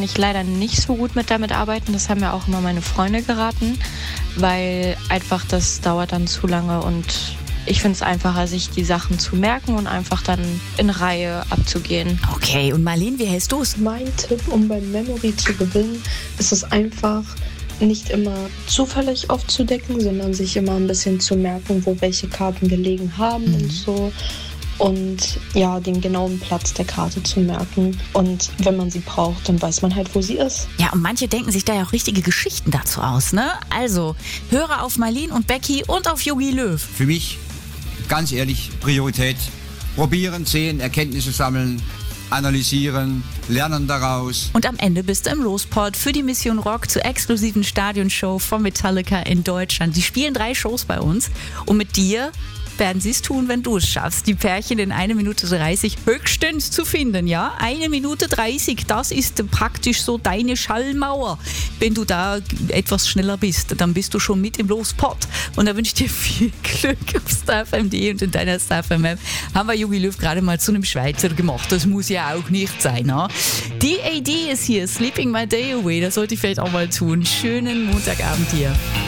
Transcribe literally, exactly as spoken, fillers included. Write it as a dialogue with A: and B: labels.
A: ich leider nicht so gut mit damit arbeiten. Das haben mir auch immer meine Freunde geraten, weil einfach das dauert dann zu lange und ich finde es einfacher, sich die Sachen zu merken und einfach dann in Reihe abzugehen.
B: Okay, und Marlene, wie hältst du es?
C: Mein Tipp, um beim Memory zu gewinnen, ist es einfach, nicht immer zufällig aufzudecken, sondern sich immer ein bisschen zu merken, wo welche Karten gelegen haben mhm. und so. Und ja, den genauen Platz der Karte zu merken. Und wenn man sie braucht, dann weiß man halt, wo sie ist.
B: Ja, und manche denken sich da ja auch richtige Geschichten dazu aus, ne? Also, höre auf Marlene und Becky und auf Jogi Löw.
D: Für mich, ganz ehrlich, Priorität. Probieren, sehen, Erkenntnisse sammeln, analysieren, lernen daraus.
B: Und am Ende bist du im Lospot für die Mission Rock zur exklusiven Stadionshow von Metallica in Deutschland. Die spielen drei Shows bei uns und mit dir werden sie es tun, wenn du es schaffst, die Pärchen in eine Minute dreißig höchstens zu finden, ja? eine Minute dreißig, das ist praktisch so deine Schallmauer. Wenn du da etwas schneller bist, dann bist du schon mit im Lospot. Und da wünsche ich dir viel Glück auf StarFM punkt de und in deiner StarFM-App haben wir Jogi Löw gerade mal zu einem Schweizer gemacht. Das muss ja auch nicht sein, ne? D A D ist hier, Sleeping My Day Away, das sollte ich vielleicht auch mal tun. Schönen Montagabend hier.